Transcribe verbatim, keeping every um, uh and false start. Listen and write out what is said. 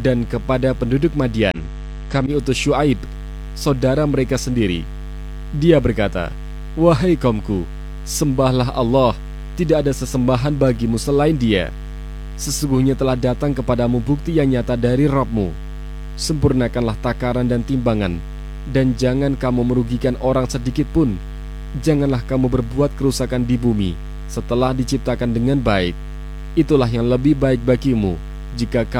Dan kepada penduduk Madian kami utus Syuaib, saudara mereka sendiri. Dia berkata, "Wahai kaumku, sembahlah Allah, tidak ada sesembahan bagimu selain Dia. Sesungguhnya telah datang kepadamu bukti yang nyata dari Rabbmu. Sempurnakanlah takaran dan timbangan, dan jangan kamu merugikan orang sedikit pun. Janganlah kamu berbuat kerusakan di bumi setelah diciptakan dengan baik. Itulah yang lebih baik bagimu jika kamu